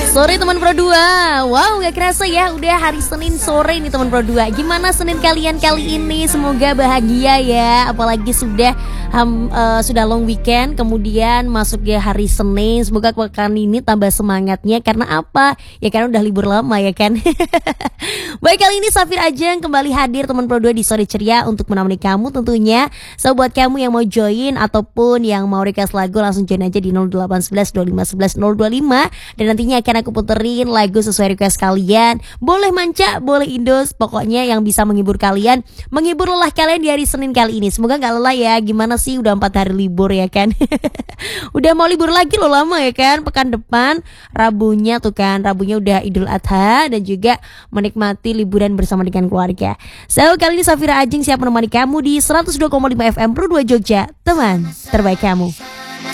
Sore teman Pro 2. Wow, gak kerasa ya udah hari Senin sore nih teman Pro 2. Gimana Senin kalian kali ini? Semoga bahagia ya. Apalagi sudah long weekend, kemudian masuk ya hari Senin. Semoga pekan ini tambah semangatnya. Karena apa? Ya karena udah libur lama ya kan. Baik, kali ini Safir Ajeng kembali hadir teman Pro 2 di Sore Ceria untuk menemani kamu tentunya. So buat kamu yang mau join ataupun yang mau request lagu, langsung join aja di 0811 25 11 025. Dan nantinya akan aku puterin lagu sesuai request kalian. Boleh manca, boleh indos, pokoknya yang bisa menghibur kalian, menghibur lelah kalian di hari Senin kali ini. Semoga gak lelah ya. Gimana sih udah 4 hari libur ya kan. Udah mau libur lagi loh, lama ya kan. Pekan depan Rabunya tuh kan, Rabunya udah Idul Adha dan juga menikmati liburan bersama dengan keluarga. So kali ini Safira Ajeng siap menemani kamu di 102,5 FM Pro 2 Jogja, teman terbaik kamu.